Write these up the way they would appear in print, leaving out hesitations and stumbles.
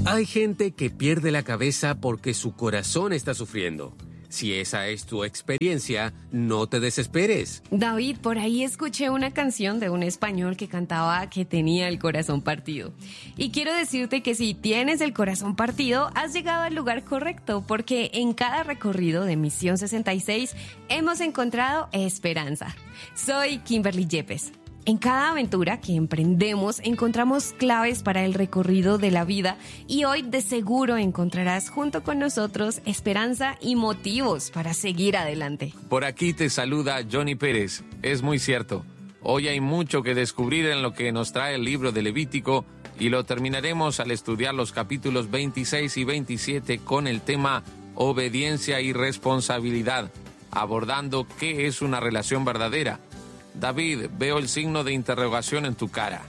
Hay gente que pierde la cabeza porque su corazón está sufriendo. Si esa es tu experiencia, no te desesperes. David, por ahí escuché una canción de un español que cantaba que tenía el corazón partido. Y quiero decirte que si tienes el corazón partido, has llegado al lugar correcto, porque en cada recorrido de Misión 66 hemos encontrado esperanza. Soy Kimberly Yepes. En cada aventura que emprendemos encontramos claves para el recorrido de la vida y hoy de seguro encontrarás junto con nosotros esperanza y motivos para seguir adelante. Por aquí te saluda Johnny Pérez. Es muy cierto. Hoy hay mucho que descubrir en lo que nos trae el libro de Levítico y lo terminaremos al estudiar los capítulos 26 y 27 con el tema obediencia y responsabilidad, abordando qué es una relación verdadera. David, veo el signo de interrogación en tu cara.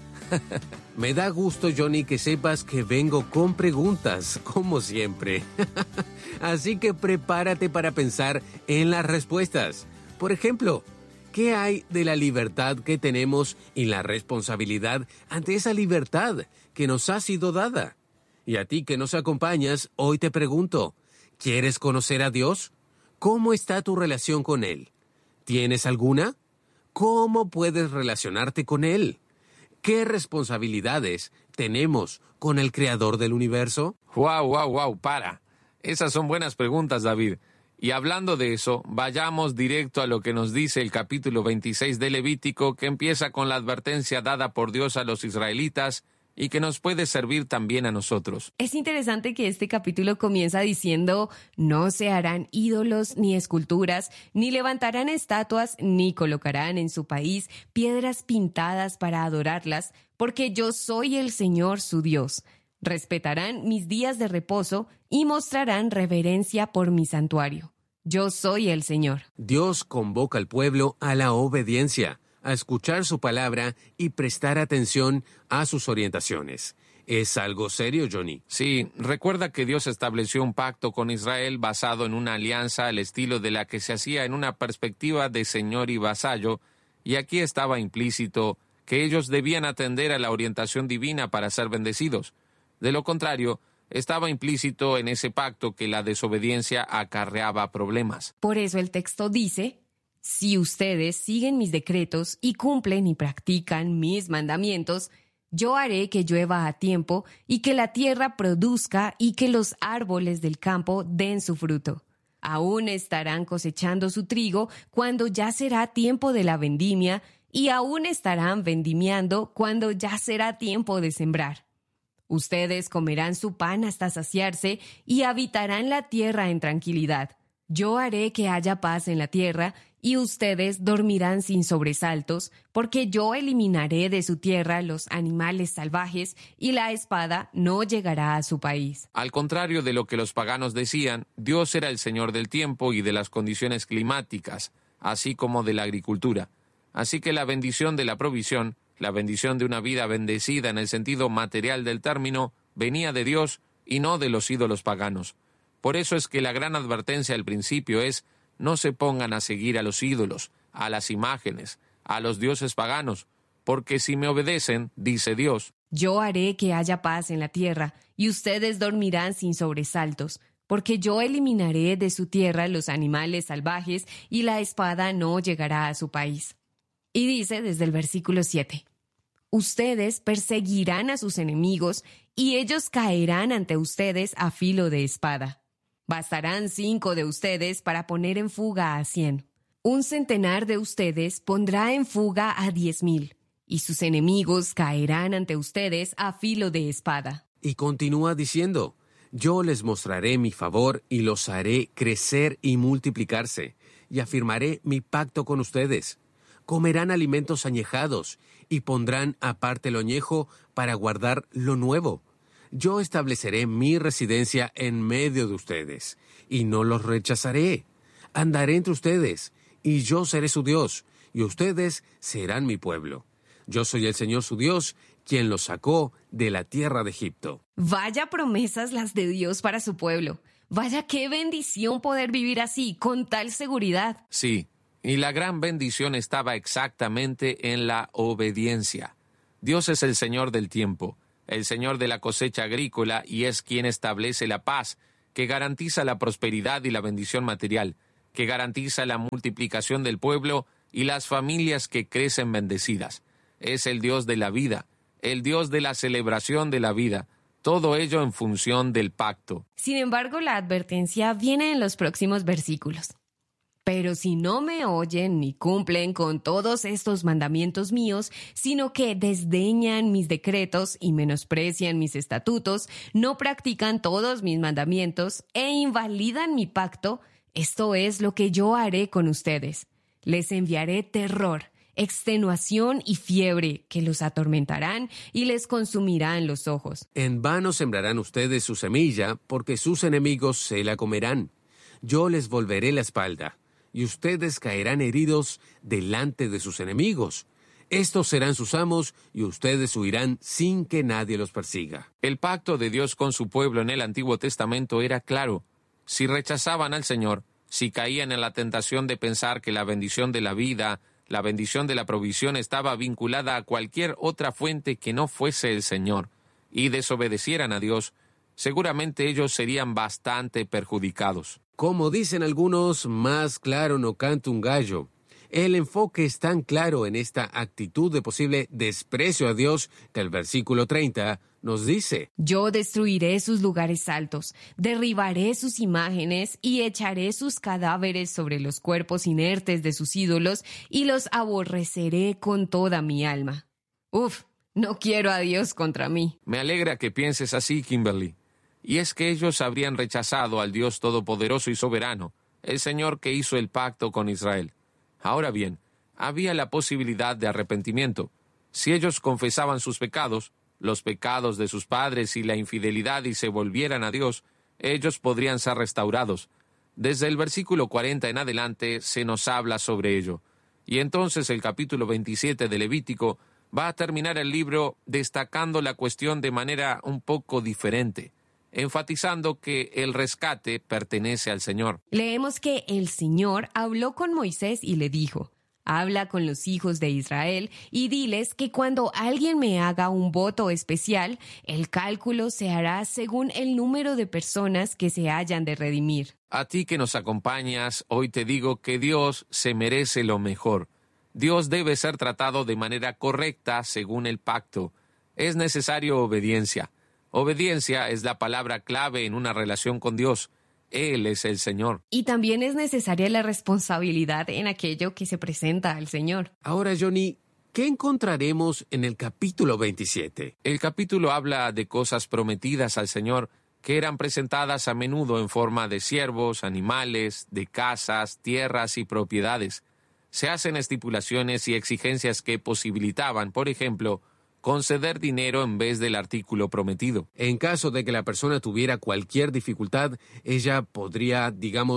Me da gusto, Johnny, que sepas que vengo con preguntas, como siempre. Así que prepárate para pensar en las respuestas. Por ejemplo, ¿qué hay de la libertad que tenemos y la responsabilidad ante esa libertad que nos ha sido dada? Y a ti que nos acompañas, hoy te pregunto, ¿quieres conocer a Dios? ¿Cómo está tu relación con Él? ¿Tienes alguna? ¿Cómo puedes relacionarte con Él? ¿Qué responsabilidades tenemos con el Creador del universo? ¡Wow! Para. Esas son buenas preguntas, David. Y hablando de eso, vayamos directo a lo que nos dice el capítulo 26 de Levítico, que empieza con la advertencia dada por Dios a los israelitas y que nos puede servir también a nosotros. Es interesante que este capítulo comienza diciendo: no se harán ídolos ni esculturas, ni levantarán estatuas, ni colocarán en su país piedras pintadas para adorarlas, porque yo soy el Señor su Dios. Respetarán mis días de reposo y mostrarán reverencia por mi santuario. Yo soy el Señor. Dios convoca al pueblo a la obediencia, a escuchar su palabra y prestar atención a sus orientaciones. ¿Es algo serio, Johnny? Sí, recuerda que Dios estableció un pacto con Israel basado en una alianza al estilo de la que se hacía en una perspectiva de señor y vasallo, y aquí estaba implícito que ellos debían atender a la orientación divina para ser bendecidos. De lo contrario, estaba implícito en ese pacto que la desobediencia acarreaba problemas. Por eso el texto dice: si ustedes siguen mis decretos y cumplen y practican mis mandamientos, yo haré que llueva a tiempo y que la tierra produzca y que los árboles del campo den su fruto. Aún estarán cosechando su trigo cuando ya será tiempo de la vendimia y aún estarán vendimiando cuando ya será tiempo de sembrar. Ustedes comerán su pan hasta saciarse y habitarán la tierra en tranquilidad. Yo haré que haya paz en la tierra y ustedes dormirán sin sobresaltos, porque yo eliminaré de su tierra los animales salvajes y la espada no llegará a su país. Al contrario de lo que los paganos decían, Dios era el Señor del tiempo y de las condiciones climáticas, así como de la agricultura. Así que la bendición de la provisión, la bendición de una vida bendecida en el sentido material del término, venía de Dios y no de los ídolos paganos. Por eso es que la gran advertencia al principio es: no se pongan a seguir a los ídolos, a las imágenes, a los dioses paganos, porque si me obedecen, dice Dios, yo haré que haya paz en la tierra, y ustedes dormirán sin sobresaltos, porque yo eliminaré de su tierra los animales salvajes, y la espada no llegará a su país. Y dice desde el versículo 7, ustedes perseguirán a sus enemigos, y ellos caerán ante ustedes a filo de espada. Bastarán 5 de ustedes para poner en fuga a 100. 100 de ustedes pondrá en fuga a 10,000, y sus enemigos caerán ante ustedes a filo de espada. Y continúa diciendo: yo les mostraré mi favor y los haré crecer y multiplicarse, y afirmaré mi pacto con ustedes. Comerán alimentos añejados y pondrán aparte lo añejo para guardar lo nuevo. Yo estableceré mi residencia en medio de ustedes, y no los rechazaré. Andaré entre ustedes, y yo seré su Dios, y ustedes serán mi pueblo. Yo soy el Señor su Dios, quien los sacó de la tierra de Egipto. Vaya promesas las de Dios para su pueblo. Vaya qué bendición poder vivir así, con tal seguridad. Sí, y la gran bendición estaba exactamente en la obediencia. Dios es el Señor del tiempo. el Señor de la cosecha agrícola, y es quien establece la paz, que garantiza la prosperidad y la bendición material, que garantiza la multiplicación del pueblo y las familias que crecen bendecidas. Es el Dios de la vida, el Dios de la celebración de la vida, todo ello en función del pacto. Sin embargo, la advertencia viene en los próximos versículos. Pero si no me oyen ni cumplen con todos estos mandamientos míos, sino que desdeñan mis decretos y menosprecian mis estatutos, no practican todos mis mandamientos e invalidan mi pacto, esto es lo que yo haré con ustedes. Les enviaré terror, extenuación y fiebre que los atormentarán y les consumirán los ojos. En vano sembrarán ustedes su semilla, porque sus enemigos se la comerán. Yo les volveré la espalda, y ustedes caerán heridos delante de sus enemigos. Estos serán sus amos, y ustedes huirán sin que nadie los persiga. El pacto de Dios con su pueblo en el Antiguo Testamento era claro. Si rechazaban al Señor, si caían en la tentación de pensar que la bendición de la vida, la bendición de la provisión estaba vinculada a cualquier otra fuente que no fuese el Señor, y desobedecieran a Dios, seguramente ellos serían bastante perjudicados. Como dicen algunos, más claro no canta un gallo. El enfoque es tan claro en esta actitud de posible desprecio a Dios que el versículo 30 nos dice: Yo destruiré sus lugares altos, derribaré sus imágenes y echaré sus cadáveres sobre los cuerpos inertes de sus ídolos y los aborreceré con toda mi alma. Uf, no quiero a Dios contra mí. Me alegra que pienses así, Kimberly. Y es que ellos habrían rechazado al Dios todopoderoso y soberano, el Señor que hizo el pacto con Israel. Ahora bien, había la posibilidad de arrepentimiento. Si ellos confesaban sus pecados, los pecados de sus padres y la infidelidad, y se volvieran a Dios, ellos podrían ser restaurados. Desde el versículo 40 en adelante se nos habla sobre ello. Y entonces el capítulo 27 de Levítico va a terminar el libro destacando la cuestión de manera un poco diferente, enfatizando que el rescate pertenece al Señor. Leemos que el Señor habló con Moisés y le dijo: Habla con los hijos de Israel y diles que cuando alguien me haga un voto especial, el cálculo se hará según el número de personas que se hayan de redimir. A ti que nos acompañas, hoy te digo que Dios se merece lo mejor. Dios debe ser tratado de manera correcta según el pacto. Es necesario obediencia. Obediencia es la palabra clave en una relación con Dios. Él es el Señor. Y también es necesaria la responsabilidad en aquello que se presenta al Señor. Ahora, Johnny, ¿qué encontraremos en el capítulo 27? El capítulo habla de cosas prometidas al Señor que eran presentadas a menudo en forma de siervos, animales, de casas, tierras y propiedades. Se hacen estipulaciones y exigencias que posibilitaban, por ejemplo, conceder dinero en vez del artículo prometido. En caso de que la persona tuviera cualquier dificultad, ella podría,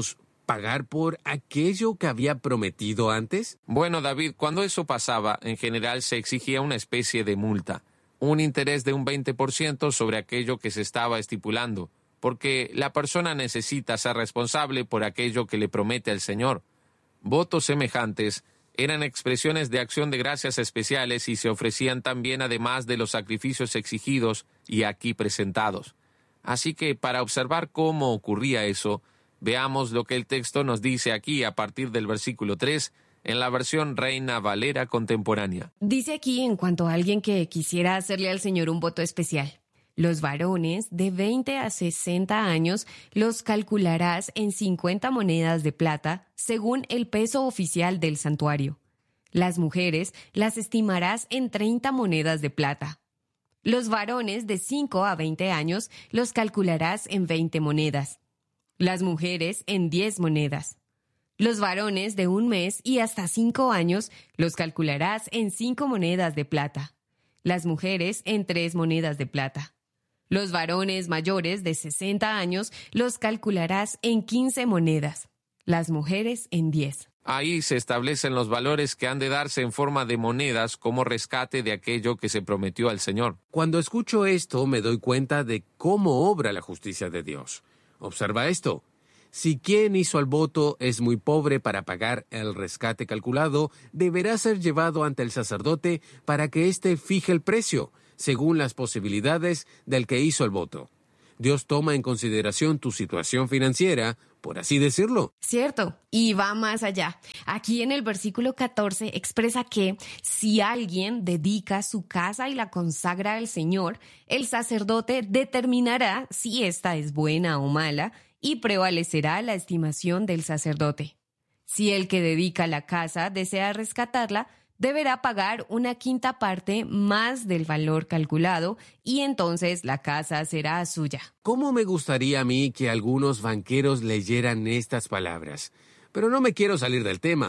pagar por aquello que había prometido antes. Bueno, David, cuando eso pasaba, en general se exigía una especie de multa, un interés de un 20% sobre aquello que se estaba estipulando, porque la persona necesita ser responsable por aquello que le promete al Señor. Votos semejantes eran expresiones de acción de gracias especiales y se ofrecían también además de los sacrificios exigidos y aquí presentados. Así que para observar cómo ocurría eso, veamos lo que el texto nos dice aquí a partir del versículo 3 en la versión Reina Valera contemporánea. Dice aquí en cuanto a alguien que quisiera hacerle al Señor un voto especial: Los varones de 20 a 60 años los calcularás en 50 monedas de plata, según el peso oficial del santuario. Las mujeres las estimarás en 30 monedas de plata. Los varones de 5 a 20 años los calcularás en 20 monedas. Las mujeres en 10 monedas. Los varones de 1 mes y hasta 5 años los calcularás en 5 monedas de plata. Las mujeres en 3 monedas de plata. Los varones mayores de 60 años los calcularás en 15 monedas, las mujeres en 10. Ahí se establecen los valores que han de darse en forma de monedas como rescate de aquello que se prometió al Señor. Cuando escucho esto, me doy cuenta de cómo obra la justicia de Dios. Observa esto. Si quien hizo el voto es muy pobre para pagar el rescate calculado, deberá ser llevado ante el sacerdote para que éste fije el precio. según las posibilidades del que hizo el voto. Dios toma en consideración tu situación financiera, por así decirlo. Cierto, y va más allá. Aquí en el versículo 14 expresa que si alguien dedica su casa y la consagra al Señor, el sacerdote determinará si esta es buena o mala y prevalecerá la estimación del sacerdote. Si el que dedica la casa desea rescatarla, deberá pagar una quinta parte más del valor calculado y entonces la casa será suya. ¿Cómo me gustaría a mí que algunos banqueros leyeran estas palabras? Pero no me quiero salir del tema.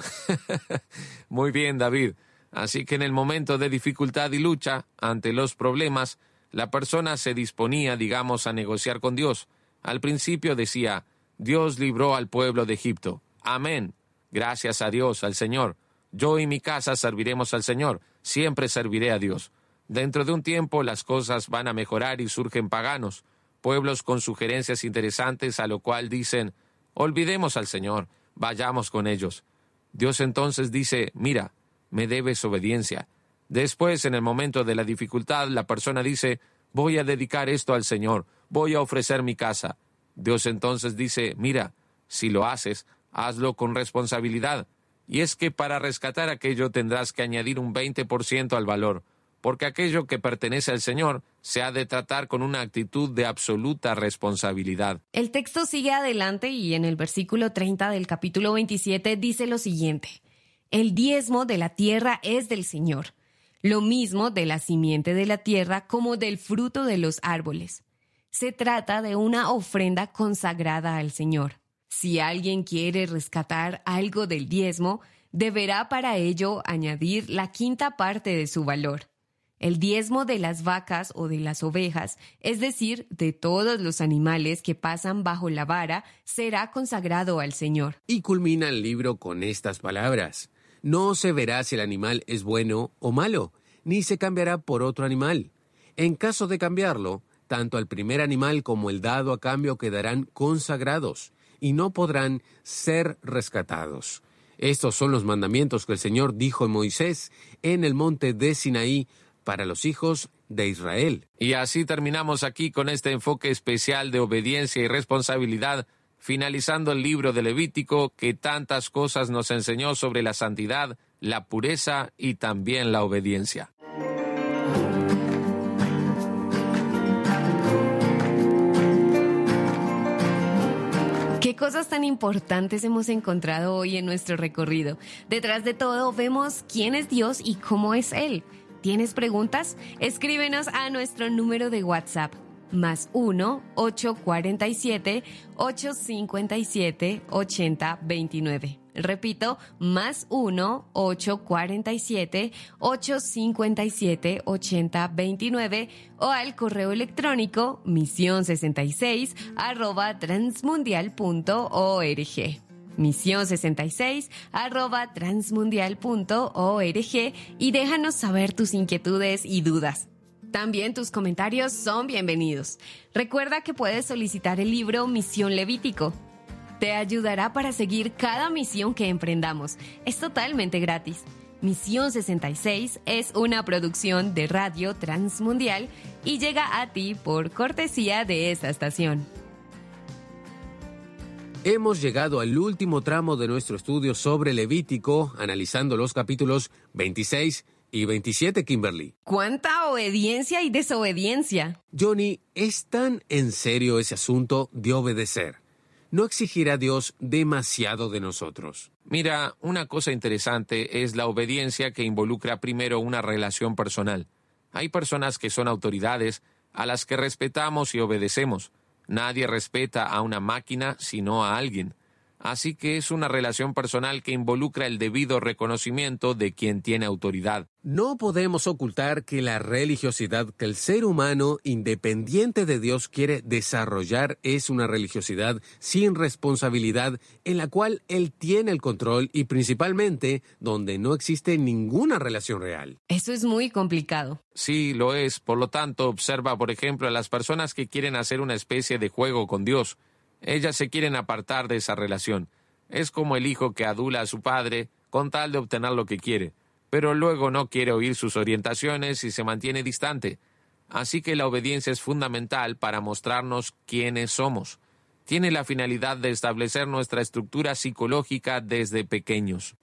Muy bien, David. Así que en el momento de dificultad y lucha, ante los problemas, la persona se disponía, digamos, a negociar con Dios. Al principio decía, Dios libró al pueblo de Egipto. Amén. Gracias a Dios, al Señor. Yo y mi casa serviremos al Señor. Siempre serviré a Dios. Dentro de un tiempo las cosas van a mejorar y surgen paganos, pueblos con sugerencias interesantes a lo cual dicen, olvidemos al Señor, vayamos con ellos. Dios entonces dice, mira, me debes obediencia. Después, en el momento de la dificultad, la persona dice, voy a dedicar esto al Señor, voy a ofrecer mi casa. Dios entonces dice, mira, si lo haces, hazlo con responsabilidad. Y es que para rescatar aquello tendrás que añadir un 20% al valor, porque aquello que pertenece al Señor se ha de tratar con una actitud de absoluta responsabilidad. El texto sigue adelante y en el versículo 30 del capítulo 27 dice lo siguiente: el diezmo de la tierra es del Señor, lo mismo de la simiente de la tierra como del fruto de los árboles. Se trata de una ofrenda consagrada al Señor. Si alguien quiere rescatar algo del diezmo, deberá para ello añadir la quinta parte de su valor. El diezmo de las vacas o de las ovejas, es decir, de todos los animales que pasan bajo la vara, será consagrado al Señor. Y culmina el libro con estas palabras. No se verá si el animal es bueno o malo, ni se cambiará por otro animal. En caso de cambiarlo, tanto el primer animal como el dado a cambio quedarán consagrados y no podrán ser rescatados. Estos son los mandamientos que el Señor dijo a Moisés en el monte de Sinaí para los hijos de Israel. Y así terminamos aquí con este enfoque especial de obediencia y responsabilidad, finalizando el libro de Levítico que tantas cosas nos enseñó sobre la santidad, la pureza y también la obediencia. ¿Qué cosas tan importantes hemos encontrado hoy en nuestro recorrido? Detrás de todo vemos quién es Dios y cómo es Él. ¿Tienes preguntas? Escríbenos a nuestro número de WhatsApp, +1 847 857 8029. Repito, +1 847 857 8029 o al correo electrónico mision66@transmundial.org. mision66@transmundial.org y déjanos saber tus inquietudes y dudas. También tus comentarios son bienvenidos. Recuerda que puedes solicitar el libro Misión Levítico. Te ayudará para seguir cada misión que emprendamos. Es totalmente gratis. Misión 66 es una producción de Radio Transmundial y llega a ti por cortesía de esta estación. Hemos llegado al último tramo de nuestro estudio sobre Levítico, analizando los capítulos 26 y 27, Kimberly. ¡Cuánta obediencia y desobediencia! Johnny, ¿es tan en serio ese asunto de obedecer? ¿No exigirá Dios demasiado de nosotros? Mira, una cosa interesante es la obediencia que involucra primero una relación personal. Hay personas que son autoridades a las que respetamos y obedecemos. Nadie respeta a una máquina sino a alguien. Así que es una relación personal que involucra el debido reconocimiento de quien tiene autoridad. No podemos ocultar que la religiosidad que el ser humano, independiente de Dios, quiere desarrollar es una religiosidad sin responsabilidad en la cual Él tiene el control y principalmente donde no existe ninguna relación real. Eso es muy complicado. Sí, lo es. Por lo tanto, observa, por ejemplo, a las personas que quieren hacer una especie de juego con Dios. Ellas se quieren apartar de esa relación. Es como el hijo que adula a su padre con tal de obtener lo que quiere, pero luego no quiere oír sus orientaciones y se mantiene distante. Así que la obediencia es fundamental para mostrarnos quiénes somos. Tiene la finalidad de establecer nuestra estructura psicológica desde pequeños.